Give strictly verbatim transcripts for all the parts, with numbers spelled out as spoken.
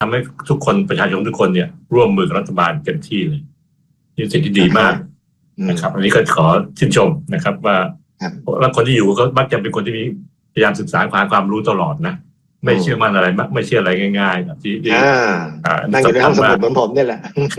ทำให้ทุกคนประชาชนทุกคนเนี่ยร่วมมือกับรัฐบาลเต็มที่เลยนี่สิ่งที่ดีมากนะครับอันนี้ก็ขอชื่นชมนะครับว่าแล้วคนที่อยู่ก็มักจะเป็นคนที่มีพยายามศึกษาหาความรู้ตลอดนะไม่เชื่อมั่นอะไรไม่เชื่ออะไรง่ายๆแบบที่นั่งอยู่ในห้องสมุดเหมือนผมนี่แหละ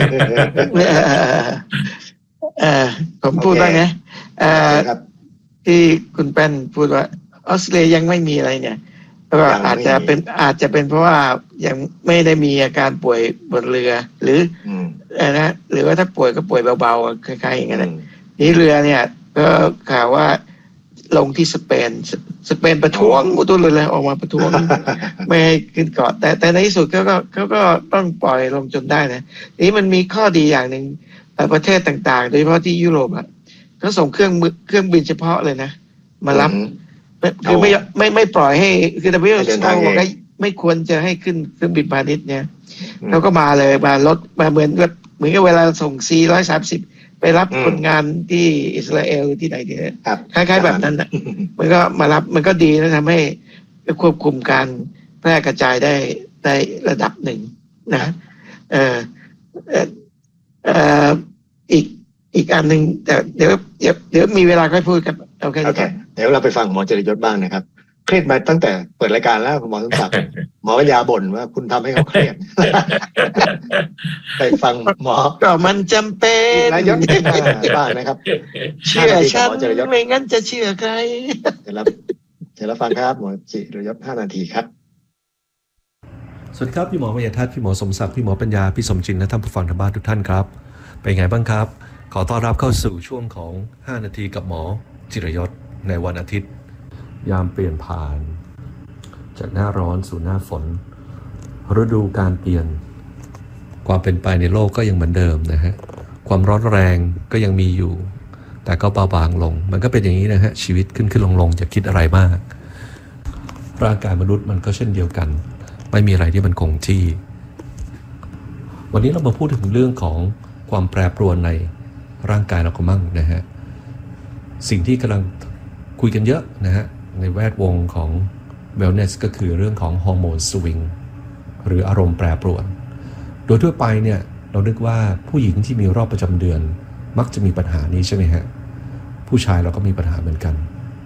ผมพูดว่าไงที่คุณแป้นพูดว่าออสเตรเลียยังไม่มีอะไรเนี่ยก็อาจจะเป็นอาจจะเป็นเพราะว่ายังไม่ได้มีอาการป่วยบนเรือหรือนะหรือว่าถ้าป่วยก็ป่วยเบาๆคล้ายๆอย่างนั้นนี่เรือเนี่ยก็ข่าวว่าลงที่สเปนสเปนประท้วงอุตุเลยออกมาประท้วงไม่ให้ขึ้นเกาะแต่แต่ในที่สุดเขาก็เขาก็ต้องปล่อยลงจนได้นะนี่มันมีข้อดีอย่างหนึ่งประเทศต่างๆโดยเฉพาะที่ยุโรปอ่ะเขาส่งเครื่องเครื่องบินเฉพาะเลยนะมารับคือไม่ไม่ไม่ปล่อยให้คือแต่พี่เขาบอกว่าไม่ควรจะให้ขึ้นเครื่องบินพาณิชย์เนี่ยเขาก็มาเลยมารถมาเหมือนกับเหมือนกับเวลาส่ง ซี หนึ่งร้อยสามสิบ ไปรับคนงานที่อิสราเอลที่ไหนเนี่ยคล้ายๆแบบนั้นนะมันก็มารับมันก็ดีนะทำให้ควบคุมการแพร่กระจายได้ได้ระดับหนึ่งนะเอ่อเอ่ออีกอีกอันหนึ่งแต่เดี๋ยวเดี๋ยวเดี๋ยวมีเวลาค่อยพูดกันโอเคโอเคเดี๋ยวเราไปฟังหมอจริยศบ้างนะครับเครียดมาตั้งแต่เปิดรายการแล้วคุณหมอสมศักดิ์หมอปัญญาบ่นว่าคุณทำให้เขาเครียดไปฟังหมอก็มันจำเป็นนายศบ้างนะครับเชื่อฉันไม่งั้นจะเชื่อใครเดี๋ยวเราเดี๋ยวเราฟังครับหมอจิรยศห้านาทีครับสวัสดีครับพี่หมอปัญญาทัศน์พี่หมอสมศักดิ์พี่หมอปัญญาพี่สมจินและท่านผู้ฟังทางบ้านทุกท่านครับเป็นไงบ้างครับขอต้อนรับเข้าสู่ช่วงของห้านาทีกับหมอจิรยศในวันอาทิตย์ยามเปลี่ยนผ่านจากหน้าร้อนสู่หน้าฝนฤดูการเปลี่ยนความเป็นไปในโลกก็ยังเหมือนเดิมนะฮะความร้อนแรงก็ยังมีอยู่แต่ก็เบาบางลงมันก็เป็นอย่างนี้นะฮะชีวิตขึ้นขึ้นลงลงจะคิดอะไรมากร่างกายมนุษย์มันก็เช่นเดียวกันไม่มีอะไรที่มันคงที่วันนี้เรามาพูดถึงเรื่องของความแปรปรวนในร่างกายเราก็มั่งนะฮะสิ่งที่กำลังคุยกันเยอะนะฮะในแวดวงของ wellness ก็คือเรื่องของฮอร์โมนสวิงหรืออารมณ์แปรปรวนโดยทั่วไปเนี่ยเรานึกว่าผู้หญิงที่มีรอบประจำเดือนมักจะมีปัญหานี้ใช่ไหมฮะผู้ชายเราก็มีปัญหาเหมือนกัน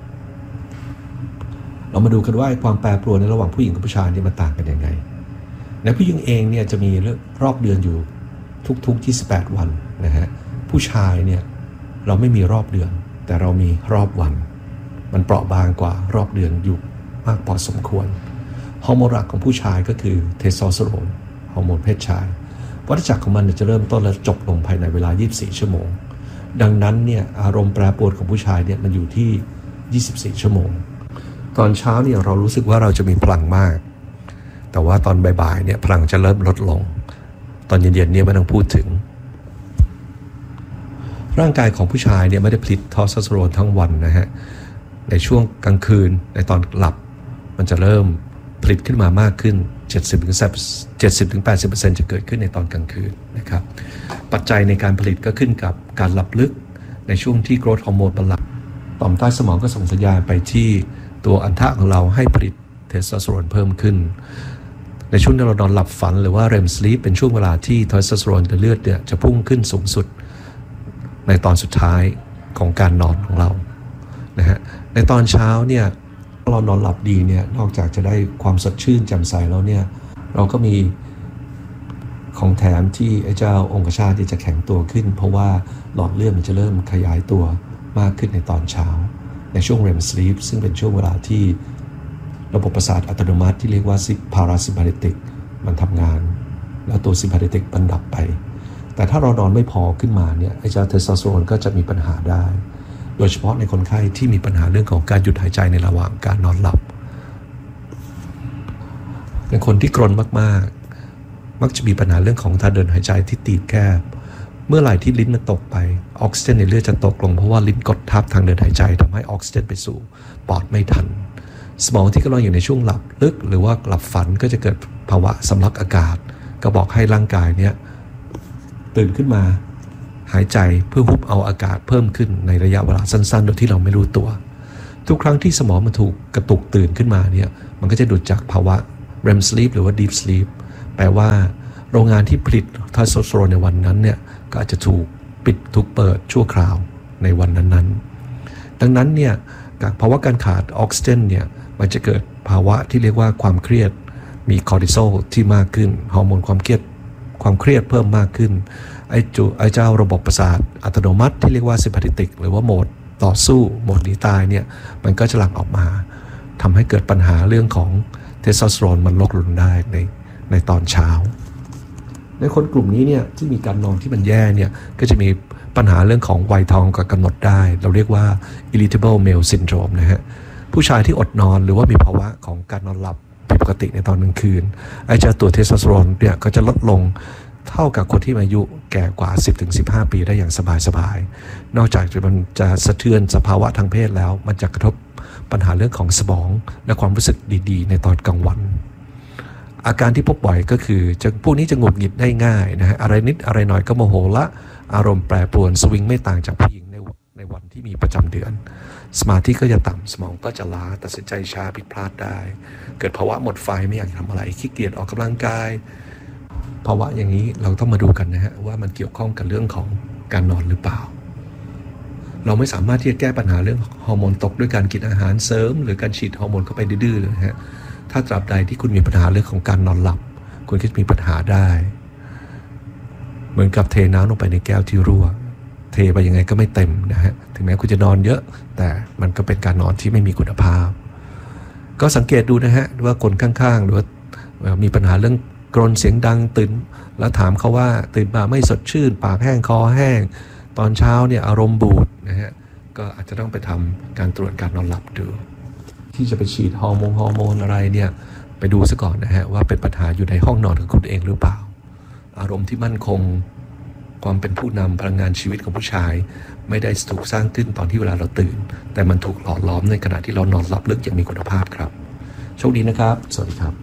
เรามาดูกันว่าความแปรปรวนในระหว่างผู้หญิงกับผู้ชายนี่มันต่างกันยังไงในผู้หญิงเองเนี่ยจะมีรอบเดือนอยู่ทุกๆยี่สิบแปดวันนะฮะผู้ชายเนี่ยเราไม่มีรอบเดือนแต่เรามีรอบวันมันเปราะบางกว่ารอบเดือนอยู่มากพอสมควรฮอร์โมนหลักของผู้ชายก็คือเทสโทสเตอโรนฮอร์โมนเพศชายวัฏจักรของมันจะเริ่มต้นและจบลงภายในเวลายี่สิบสี่ชั่วโมงดังนั้นเนี่ยอารมณ์แปรปรวนของผู้ชายเนี่ยมันอยู่ที่ยี่สิบสี่ชั่วโมงตอนเช้าเนี่ยเรารู้สึกว่าเราจะมีพลังมากแต่ว่าตอนบ่ายๆเนี่ยพลังจะเริ่มลดลงตอนเย็นๆเนี่ยไม่ต้องพูดถึงร่างกายของผู้ชายเนี่ยไม่ได้ผลิตเทสโทสเตอโรนทั้งวันนะฮะในช่วงกลางคืนในตอนหลับมันจะเริ่มผลิตขึ้นมามากขึ้น เจ็ดสิบถึงแปดสิบเปอร์เซ็นต์ จะเกิดขึ้นในตอนกลางคืนนะครับปัจจัยในการผลิตก็ขึ้นกับการหลับลึกในช่วงที่โกรทฮอร์โมนมันหลับต่อมใต้สมองก็ส่งสัญญาณไปที่ตัวอัณฑะของเราให้ผลิตเทสโทสเตอโรนเพิ่มขึ้นในช่วงที่เรานอนหลับฝันหรือว่า เร อี เอ็ม sleep เป็นช่วงเวลาที่เทสโทสเตอโรนในเลือดเนี่ยจะพุ่งขึ้นสูงสุดในตอนสุดท้ายของการนอนของเรานะฮะในตอนเช้าเนี่ยเรานอนหลับดีเนี่ยนอกจากจะได้ความสดชื่นแจ่มใสแล้วเนี่ยเราก็มีของแถมที่ไอ้เจ้าองคชาตที่จะแข็งตัวขึ้นเพราะว่าหลอดเลือดมันจะเริ่มขยายตัวมากขึ้นในตอนเช้าในช่วง เร อี เอ็ม sleep ซึ่งเป็นช่วงเวลาที่ระบบประสาทอัตโนมัติที่เรียกว่า parasympathetic มันทำงานแล้วตัว sympathetic มันดับไปแต่ถ้าเรานอนไม่พอขึ้นมาเนี่ยไอ้เจ้าเทสโทสเตอโรนก็จะมีปัญหาได้โดยเฉพาะในคนไข้ที่มีปัญหาเรื่องของการหยุดหายใจในระหว่างการนอนหลับในคนที่กรนมากๆมักจะมีปัญหาเรื่องของทางเดินหายใจที่ตีบแคบเมื่อไหร่ที่ลิ้นมันตกไปออกซิเจนในเลือดจะตกลงเพราะว่าลิ้นกดทับทางเดินหายใจทำให้ออกซิเจนไปสู่ปอดไม่ทันสมองที่กำลังอยู่ในช่วงหลับลึกหรือว่าหลับฝันก็จะเกิดภาวะสำลักอากาศก็บอกให้ร่างกายเนี่ยตื่นขึ้นมาหายใจเพื่อฮุบเอาอากาศเพิ่มขึ้นในระยะเวลาสั้นๆโดยที่เราไม่รู้ตัวทุกครั้งที่สมองมันถูกกระตุกตื่นขึ้นมาเนี่ยมันก็จะดูดจากภาวะ เร อี เอ็ม sleep หรือว่า deep sleep แปลว่าโรงงานที่ผลิตเทสโทสเตอโรนในวันนั้นเนี่ยก็อาจจะถูกปิดถูกเปิดชั่วคราวในวันนั้นๆดังนั้นเนี่ยภาวะการขาดออกซิเจนเนี่ยมันจะเกิดภาวะที่เรียกว่าความเครียดมีคอร์ติซอลที่มากขึ้นฮอร์โมนความเครียดความเครียดเพิ่มมากขึ้นไอ้จูไอ้เจ้าระบบประสาทอัตโนมัติที่เรียกว่าซิมพาธิติกหรือว่าโหมดต่อสู้โหมดหนีตายเนี่ยมันก็จะหลั่งออกมาทำให้เกิดปัญหาเรื่องของเทสโทสเตอโรนมันลดลงได้ในในตอนเช้าในคนกลุ่มนี้เนี่ยที่มีการนอนที่มันแย่เนี่ยก็จะมีปัญหาเรื่องของวัยทองกับกำหนดได้เราเรียกว่า irritable male syndrome นะฮะผู้ชายที่อดนอนหรือว่ามีภาวะของการนอนหลับผิดปกติในตอนกลางคืนไอ้เจ้าตัวเทสโทสเตอโรนเนี่ยก็จะลดลงเท่ากับคนที่อายุแก่กว่า สิบถึงสิบห้า ปีได้อย่างสบายๆนอกจากมันจะสะเทือนสภาวะทางเพศแล้วมันจะกระทบปัญหาเรื่องของสมองและความรู้สึกดีๆในตอนกลางวันอาการที่พบบ่อยก็คือจะพวกนี้จะหงุดหงิดได้ง่ายนะฮะอะไรนิดอะไรหน่อยก็โมโหละอารมณ์แปรปรวนสวิงไม่ต่างจากผู้หญิงในในวันที่มีประจำเดือนสมาธิก็จะต่ำสมองก็จะล้าตัดสินใจช้าผิดพลาดได้เกิดภาวะหมดไฟไม่อยากทำอะไรขี้เกียจออกกำลังกายภาวะอย่างนี้เราต้องมาดูกันนะฮะว่ามันเกี่ยวข้องกับเรื่องของการนอนหรือเปล่าเราไม่สามารถที่จะแก้ปัญหาเรื่องฮอร์โมนตกด้วยการกินอาหารเสริมหรือการฉีดฮอร์โมนเข้าไปดื้อๆเลยฮะถ้าตราบใดที่คุณมีปัญหาเรื่องของการนอนหลับคุณก็จะมีปัญหาได้เหมือนกับเทน้ำลงไปในแก้วที่รั่วเทไปยังไงก็ไม่เต็มนะฮะถึงแม้คุณจะนอนเยอะแต่มันก็เป็นการนอนที่ไม่มีคุณภาพก็สังเกตดูนะฮะว่าคนข้างๆหรือว่ามีปัญหาเรื่องกรนเสียงดังตื่นแล้วถามเขาว่าตื่นมาไม่สดชื่นปากแห้งคอแห้งตอนเช้าเนี่ยอารมณ์บูดนะฮะก็อาจจะต้องไปทำการตรวจการนอนหลับดูที่จะไปฉีดฮอร์โมนฮอร์โมนอะไรเนี่ยไปดูซะก่อนนะฮะว่าเป็นปัญหาอยู่ในห้องนอนของคุณเองหรือเปล่าอารมณ์ที่มั่นคงความเป็นผู้นำพลังงานชีวิตของผู้ชายไม่ได้ถูกสร้างขึ้นตอนที่เวลาเราตื่นแต่มันถูกหล่อล้อมในขณะที่เรานอนหลับลึกอย่างมีคุณภาพครับโชคดีนะครับสวัสดีครับ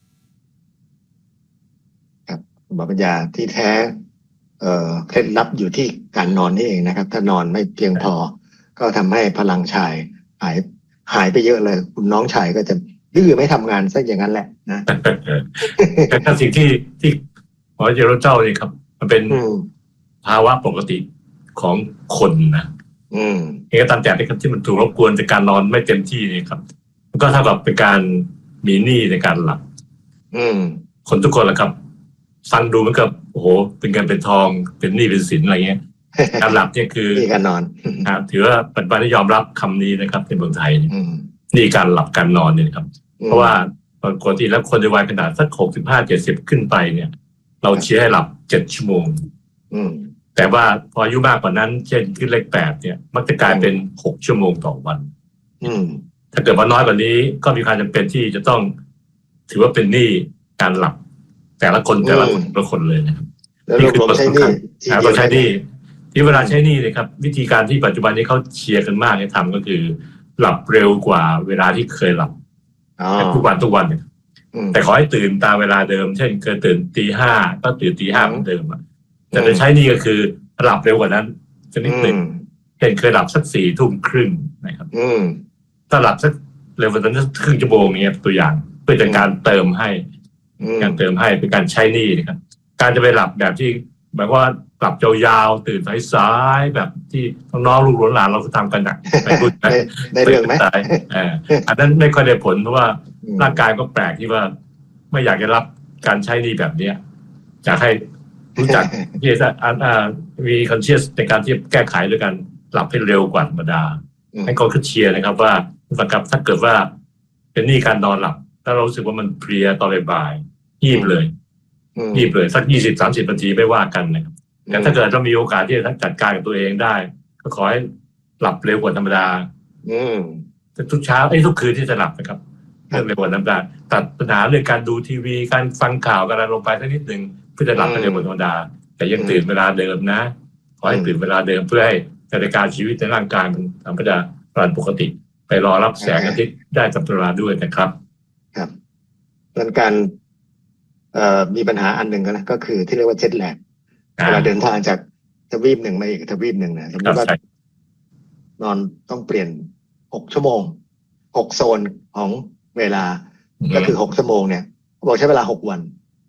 ครับหมอปัญญาที่แท้เอ่อเคล็ดลับอยู่ที่การนอนนี่เองนะครับถ้านอนไม่เพียงพอก็ทำให้พลังชายหายหายไปเยอะเลยคุณน้องชายก็จะดื้อไม่ทำงานซะอย่างนั้นแหละนะแต่ถ้าสิ่งที่ที่หมอเจโรเจ้านี่ครับมันเป็นภาวะปกติของคนนะอืมเองก็ตามแต่ที่มันถูกรบกวนจากการนอนไม่เต็มที่นี่ครับมันก็เท่ากับเป็นการมีหนี้ในการหลับอืมคนทุกคนแหละครับฟังดูมันก็โอ้โหเป็นเงินเป็นทองเป็นหนี้เป็นสินอะไรเงี้ยการหลับเนี่ยคือนี่การนอนถือว่าปัจจุบันนี้ยอมรับคำนี้นะครับในเมืองไทยนี่การหลับการนอนเนี่ยครับเพราะว่าปกติแล้วคนในวัยขนาดสักหกสิบห้าเจ็ดสิบขึ้นไปเนี่ยเราเชียร์ให้หลับเจ็ดชั่วโมงแต่ว่าพออายุมากกว่านั้นเช่นขึ้นเลขแปดเนี่ยมักจะกลายเป็นหกชั่วโมงต่อวันถ้าเกิดว่าน้อยกว่านี้ก็มีความจำเป็นที่จะต้องถือว่าเป็นหนี้การหลับแต่ละคนแต่ละคนแต่ละคนเลยนะครับนี่คือตัวสำคัญเราใช้หนี้ที่เวลาใช้หนี้นะครับวิธีการที่ปัจจุบันนี้เขาเชียร์กันมากให้ทำก็คือหลับเร็วกว่าเวลาที่เคยหลับทุกวันทุกวันเนี่ยแต่ขอให้ตื่นตามเวลาเดิมเช่นเคยตื่นตีห้าก็ตื่นตีห้าเหมือนเดิมอ่ะแต่จะใช้หนี้ก็คือหลับเร็วกว่านั้นสักนิดหนึ่งเช่นเคยหลับสักสี่ทุ่มครึ่งนะครับถ้าหลับสักเร็วกว่านั้นสักครึ่งชั่วโมงเนี่ยตัวอย่างเพื่อเป็นการเติมให้การเติมให้เป็นการใช้หนี้นะครับการจะไปหลับแบบที่แบบว่าหลับยาวๆตื่นสายๆแบบที่น้องๆลูกหลานเราทำกันอ่ะไปพูดได้เรื่องไหมอันนั้นไม่ค่อยได้ผลเพราะว่าร่างกายก็แปลกที่ว่าไม่อยากจะรับการใช้หนี้แบบนี้อยากให้รู้จักที่จะมีคอนเชียสในการที่แก้ไขด้วยกันหลับให้เร็วกว่าธรรมดาให้คนเชียร์นะครับว่านะครับถ้าเกิดว่าเป็นหนี้การนอนหลับถ้าเรารู้สึกว่ามันเพลียตอนบ่ายๆยีบเลยยีบเลยสักยี่สิบสามสิบนาทีไม่ว่ากันนะครับแต่ถ้าเกิดเรามีโอกาสที่จะจัดการกับตัวเองได้ก็ขอให้หลับเร็วกว่าธรรมดาทุกเช้าไอ้ทุกคืนที่จะหลับนะครับเร็วกว่าธรรมดาตัดปัญหาเรื่องการดูทีวีการฟังข่าวกันลงไปสักนิดนึงเพื่อจะหลับเร็วกว่าธรรมดาแต่ยังตื่นเวลาเดิมนะขอให้ตื่นเวลาเดิมเพื่อให้จัดการชีวิตในร่างกายมันทำให้รันปกติไปรอรับแสงอาทิตย์ได้กับเวลาด้วยนะครับครับเรื่องการมีปัญหาอันหนึ่งกันนะก็คือที่เรียกว่าเจ็ตแลกเวลาเดินทางจากทวีปหนึ่งมาอีกทวีปหนึ่งนะสมมติว่านอนต้องเปลี่ยนหกชั่วโมงหกโซนของเวลาก็คือหกชั่วโมงเนี่ยบอกใช้เวลาหกวัน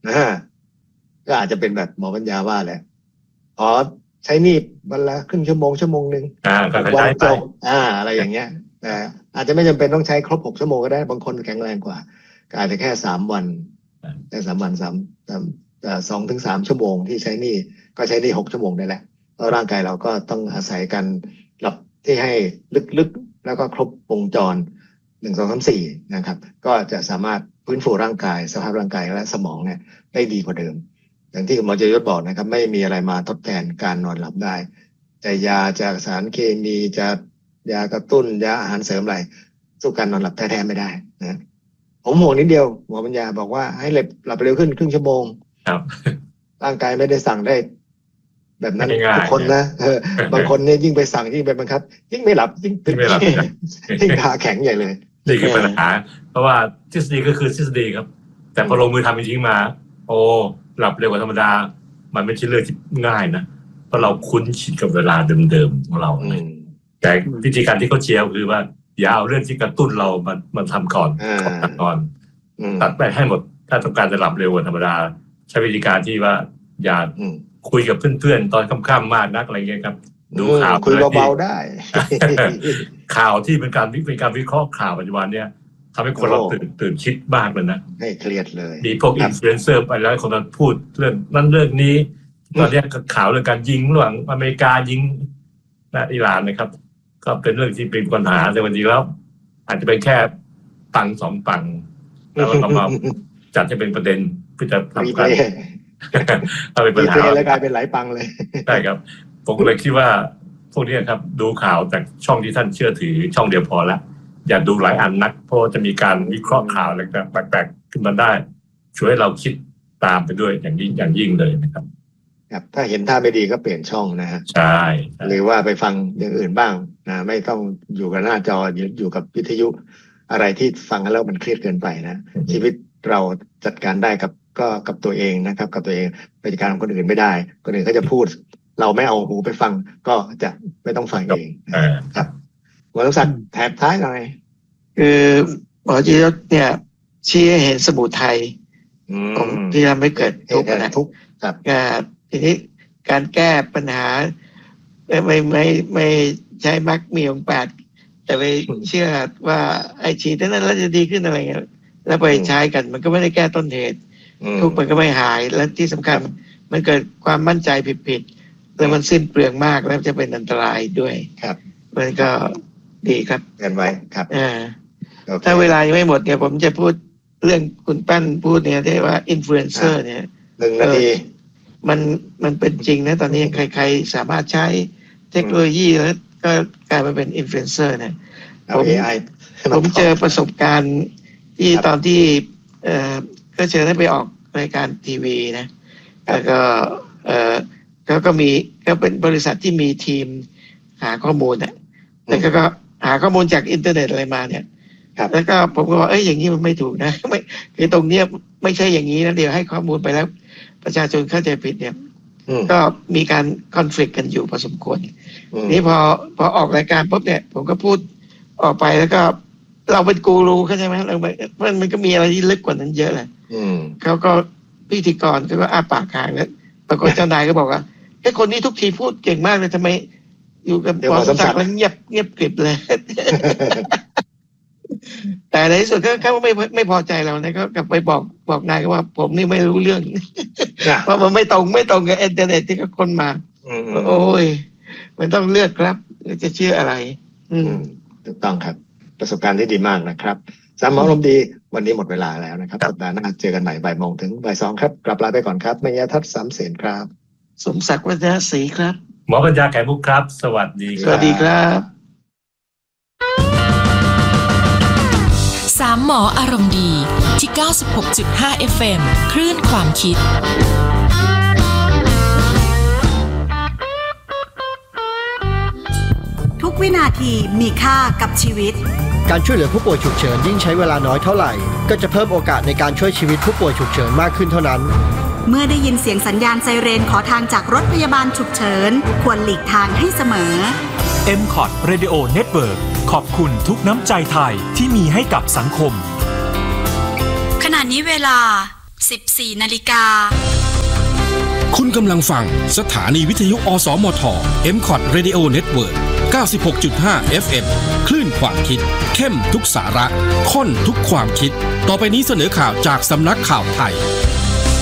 นะก็อาจจะเป็นแบบหมอปัญญาว่าแหละอ๋อใช้นี่วันละครึ่งชั่วโมงชั่วโมงนึงอ่าก็ใช้ไปอ่าอะไรอย่างเงี้ยแต่อาจจะไม่จำเป็นต้องใช้ครบหกชั่วโมงก็ได้บางคนแข็งแรงกว่าก็อาจจะแค่สามวันแค่สามวันสามสองถึงสามชั่วโมงที่ใช้นี่ก็ใช้นี่หกชั่วโมงได้แหละเพราะร่างกายเราก็ต้องอาศัยการหลับที่ให้ลึกๆแล้วก็ครบวงจรหนึ่งสองสามสี่นะครับก็จะสามารถฟื้นฟูร่างกายสภาพร่างกายและสมองเนี่ยได้ดีกว่าเดิมอย่างที่หมอจยศบอกนะครับไม่มีอะไรมาทดแทนการนอนหลับได้จะยาจากสารเคมีจะยากระตุ้นยาอาหารเสริมอะไรสู้การนอนหลับแท้ๆไม่ได้นะผมห่วงนิดเดียวหมอปัญญาบอกว่าให้หลับหลับเร็วขึ้นครึ่งชั่วโมงครับร่างกายไม่ได้สั่งได้แบบนั้นทุกคนนะเออบางคนเนี่ยยิ่งไปสั่งยิ่งไปบังคับยิ่งไม่หลับยิ่งไม่หลับยิ่งขาแข็งใหญ่เลยนี่คือปัญหาเพราะว่าทฤษฎีก็คือทฤษฎีครับแต่พอลงมือทำจริงๆมาโอ้หลับเร็วกว่าธรรมดามันไม่ใช่เรื่องที่ง่ายนะเพราะเราคุ้นชินกับเวลาเดิมๆของเราแต่วิธีการที่เขาเชียร์คือว่าอย่าเอาเรื่องที่กระตุ้นเรามันมันทำก่อนก่อนก่อนตัดไปให้หมดถ้าต้องการจะหลับเร็วกว่าธรรมดาใช้วิธีการที่ว่าอย่าคุยกับเพื่อนๆตอนค่ำๆมากนักอะไรเงี้ยครับดูข่าวคุยเบาๆได้ข่าวที่เป็นการเป็นการวิเคราะห์ข่าวปัจจุบันเนี่ยทำให้คนเราตื่นตื่นคิดมากเลยนะให้เครียดเลยมีพวกอินฟลูเอนเซอร์ไปแล้วคนนั้นพูดเรื่องนั้นเรื่องนี้ตอนนี้ข่าวเรื่องการยิงระหว่างอเมริกายิงนะอิหร่านนะครับก็เป็นเรื่องที่เป็นปัญหาแต่วันนี้แล้วอาจจะเป็นแค่ปังสองปังแล้วเรามาจัดให้เป็นประเด็นเพื่อจะทำกันเอาเป็นปัญหาแล้วกลายเป็นหลายปังเลยใช่ครับผมเลยคิดว่าพวกนี้ครับดูข่าวจากช่องที่ท่านเชื่อถือช่องเดียวพอละอย่าดูหลายอันนักเพราะจะมีการวิเคราะห์ข่าวอะไรแบบแปลกๆขึ้นมาได้ช่วยให้เราคิดตามไปด้วยอย่างยิ่งอย่างยิ่งเลยนะครับครับถ้าเห็นท่าไม่ดีก็เปลี่ยนช่องนะฮะใช่หรือว่าไปฟังอย่างอื่นบ้างนะไม่ต้องอยู่กับหน้าจออยู่กับวิทยุอะไรที่ฟังแล้วมันเครียดเกินไปนะชีวิตเราจัดการได้กับก็กับตัวเองนะครับกับตัวเองไปจัดการกับคนอื่นไม่ได้คนอื่นเขาจะพูดเราไม่เอาหูไปฟังก็จะไม่ต้องฟังเองครับหมอทุกสัตว์แถบท้ายหน่อยคือหมอจีรศเนี่ยชี้ให้เห็นสมุทัยของที่ทำให้เกิดทุกข์นะทุกข์ครับทีนี้การแก้ปัญหาไม่ไม่ไม่ไม่ใช้มรรคมีองค์แปดแต่ไปเชื่อว่าไอ้ฉีดนั้นแล้วจะดีขึ้นอะไรเงี้ยแล้วไปใช้กันมันก็ไม่ได้แก้ต้นเหตุทุกข์มันก็ไม่หายและที่สำคัญมันเกิดความมั่นใจผิดๆแล้วมันสิ้นเปลืองมากแล้วจะเป็นอันตรายด้วยครับมันก็ดีครับกันไว้ครับอ่าถ้าเวลายังไม่หมดเนี่ยผมจะพูดเรื่องคุณปั้นพูดเนี่ยที่ว่าอินฟลูเอนเซอร์เนี่ยหนึ่งนาทีมันมันเป็นจริงนะตอนนี้ใครๆสามารถใช้เทคโนโลยีแล้วก็กลายมาเป็นอินฟลูเอนเซอร์เนี่ยผมผมเจอประสบการณ์ที่ตอนที่เอ่อก็เชิญให้ไปออกรายการทีวีนะแล้วก็เอ่อเขาก็มีก็เป็นบริษัทที่มีทีมหาข้อมูลเนี่ยแล้วก็หาข้อมูลจากอินเทอร์เน็ตอะไรมาเนี่ยแล้วก็ผมก็บอกเอ้ยอย่างนี้มันไม่ถูกนะไม่คือตรงเนี้ยไม่ใช่อย่างนี้นะเดี๋ยวให้ข้อมูลไปแล้วประชาชนเข้าใจผิดเนี่ยก็มีการคอนฟ lict กันอยู่พอสมควรนี่พอพอออกรายการปุ๊บเนี่ยผมก็พูดออกไปแล้วก็เราเป็นกูรูเข้าใจไหมเรามันมันก็มีอะไรที่ลึกกว่านั้นเยอะเลยเขาก็พิธีกรเขาก็อ้าปากค้างแล้วปรากฏเจ้านายก็บอกว่าไอ้คนนี้ทุกทีพูดเก่งมากเลยทำไมอยู่กับหมอสมศักดิ์แล้วเงียบเงียบกริบเลยแต่ในที่สุดก็เขาไม่ไม่พอใจเรานะก็กลับไปบอกบอกนายก็ว่าผมนี่ไม่รู้เรื่องเพราะมันไม่ตรงไม่ตรงกับอินเทอร์เน็ตที่เขาคนมาโอ้ยมันต้องเลือกครับจะเชื่ออะไรถูกต้องครับประสบการณ์ที่ดีมากนะครับสามหมอลมดีวันนี้หมดเวลาแล้วนะครับสัปดาห์หน้าเจอกันใหม่บ่ายโมงถึงบ่ายสองครับกลับลาไปก่อนครับมายาทัศน์สามเสนครับสมศักดิ์วัฒนศรีครับหมอปัญญาไก่มุกครับสวัสดีครับสวัสดีครับสามหมออารมณ์ดีที่ เก้าสิบหกจุดห้า เอฟ เอ็ม คลื่นความคิดทุกวินาทีมีค่ากับชีวิตการช่วยเหลือผู้ป่วยฉุกเฉินยิ่งใช้เวลาน้อยเท่าไหร่ก็จะเพิ่มโอกาสในการช่วยชีวิตผู้ป่วยฉุกเฉินมากขึ้นเท่านั้นเมื่อได้ยินเสียงสัญญาณไซเรนขอทางจากรถพยาบาลฉุกเฉินควรหลีกทางให้เสมอเอ็ม คอท Radio Network ขอบคุณทุกน้ำใจไทยที่มีให้กับสังคมขณะนี้เวลาสิบสี่นาฬิกาคุณกำลังฟังสถานีวิทยุอสมท เอ็ม คอท Radio Network เก้าสิบหกจุดห้า เอฟ เอ็ม คลื่นความคิดเข้มทุกสาระข้นทุกความคิดต่อไปนี้เสนอข่าวจากสำนักข่าวไทย